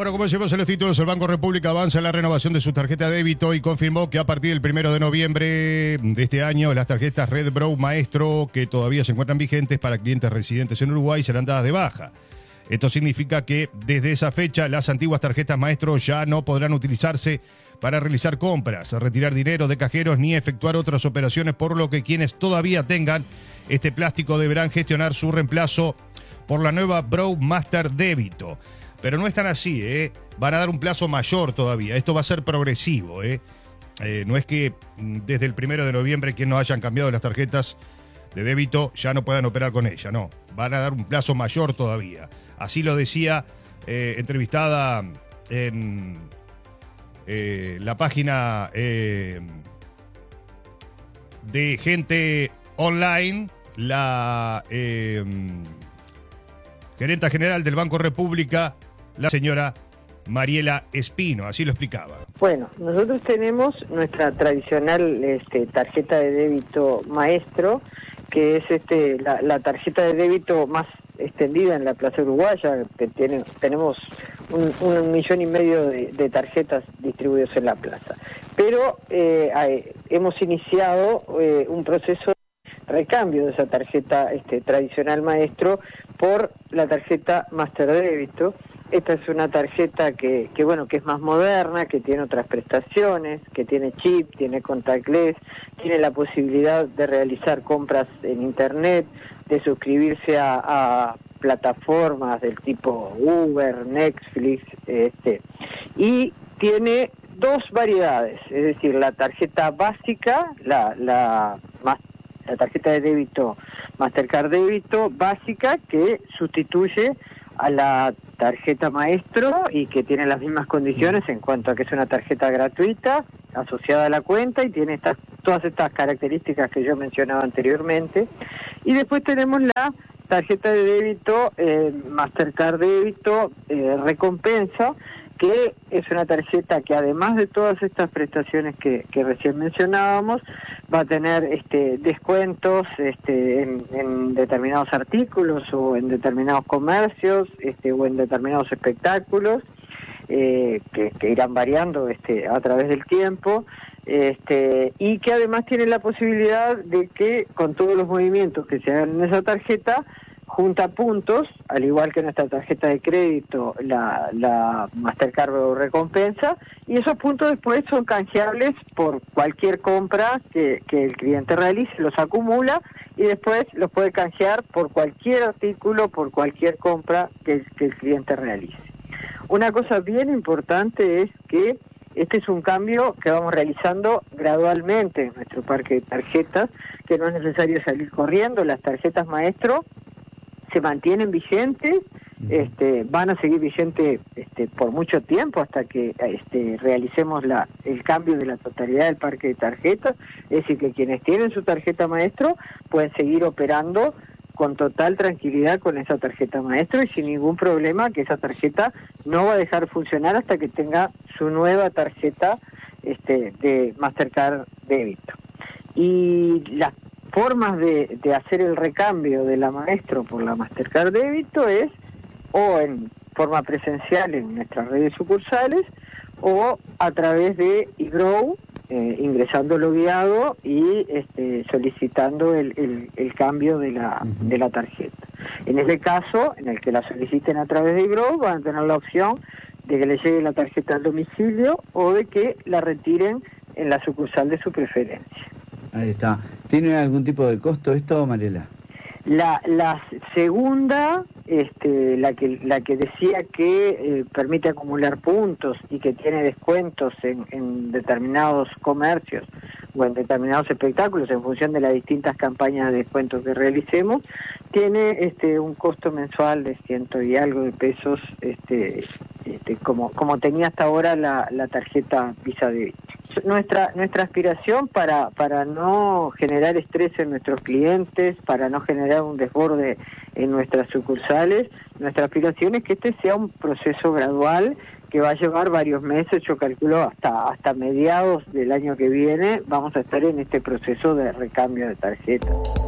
Bueno, como decimos en los títulos, el Banco República avanza en la renovación de su tarjeta de débito y confirmó que a partir del 1 de noviembre de este año, las tarjetas Red Brow Maestro, que todavía se encuentran vigentes para clientes residentes en Uruguay, serán dadas de baja. Esto significa que desde esa fecha las antiguas tarjetas Maestro ya no podrán utilizarse para realizar compras, retirar dinero de cajeros ni efectuar otras operaciones, por lo que quienes todavía tengan este plástico deberán gestionar su reemplazo por la nueva Brow Master Débito. Pero no es tan así, van a dar un plazo mayor todavía. Esto va a ser progresivo, no es que desde el 1 de noviembre quienes no hayan cambiado las tarjetas de débito ya no puedan operar con ella, no. Van a dar un plazo mayor todavía. Así lo decía entrevistada en la página de Gente Online, la gerenta general del Banco República, la señora Mariela Espino, así lo explicaba. Bueno, nosotros tenemos nuestra tradicional tarjeta de débito Maestro, que es la tarjeta de débito más extendida en la Plaza Uruguaya, que tenemos 1,5 millones de tarjetas distribuidas en la plaza. Pero hemos iniciado un proceso de recambio de esa tarjeta tradicional Maestro por la tarjeta Master Débito. Esta es una tarjeta que es más moderna, que tiene otras prestaciones, que tiene chip, tiene contactless, tiene la posibilidad de realizar compras en internet, de suscribirse a plataformas del tipo Uber, Netflix, y tiene dos variedades, es decir, la tarjeta básica, la tarjeta de débito Mastercard Débito básica, que sustituye a la tarjeta Maestro y que tiene las mismas condiciones en cuanto a que es una tarjeta gratuita asociada a la cuenta y tiene todas estas características que yo mencionaba anteriormente. Y después tenemos la tarjeta de débito Mastercard Débito Recompensa, que es una tarjeta que además de todas estas prestaciones que recién mencionábamos, va a tener descuentos en determinados artículos o en determinados comercios o en determinados espectáculos que irán variando a través del tiempo, y que además tiene la posibilidad de que con todos los movimientos que se hagan en esa tarjeta junta puntos, al igual que nuestra tarjeta de crédito, la Mastercard Recompensa, y esos puntos después son canjeables por cualquier compra que el cliente realice, los acumula y después los puede canjear por cualquier artículo, por cualquier compra que el cliente realice. Una cosa bien importante es que este es un cambio que vamos realizando gradualmente en nuestro parque de tarjetas, que no es necesario salir corriendo. Las tarjetas Maestro se mantienen vigentes, van a seguir vigentes por mucho tiempo hasta que realicemos el cambio de la totalidad del parque de tarjetas. Es decir, que quienes tienen su tarjeta Maestro pueden seguir operando con total tranquilidad con esa tarjeta Maestro y sin ningún problema, que esa tarjeta no va a dejar de funcionar hasta que tenga su nueva tarjeta de Mastercard Débito. Y las formas de hacer el recambio de la Maestro por la Mastercard Débito es o en forma presencial en nuestras redes sucursales o a través de eBrow, ingresando logueado y solicitando el cambio de la tarjeta. En ese caso, en el que la soliciten a través de eBrow, van a tener la opción de que le llegue la tarjeta al domicilio o de que la retiren en la sucursal de su preferencia. Ahí está. ¿Tiene algún tipo de costo esto, Mariela? La segunda, la que decía que permite acumular puntos y que tiene descuentos en determinados comercios o en determinados espectáculos en función de las distintas campañas de descuentos que realicemos, tiene un costo mensual de 100 y algo de pesos, como tenía hasta ahora la tarjeta Visa Débito. Nuestra aspiración para no generar estrés en nuestros clientes, para no generar un desborde en nuestras sucursales, nuestra aspiración es que este sea un proceso gradual que va a llevar varios meses. Yo calculo hasta mediados del año que viene vamos a estar en este proceso de recambio de tarjetas.